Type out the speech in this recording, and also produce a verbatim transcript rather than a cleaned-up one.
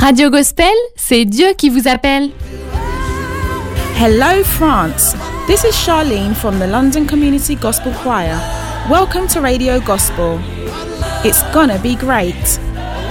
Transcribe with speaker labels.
Speaker 1: Radio Gospel, c'est Dieu qui vous appelle.
Speaker 2: Hello France, this is Charlene from the London Community Gospel Choir. Welcome to Radio Gospel. It's gonna be great.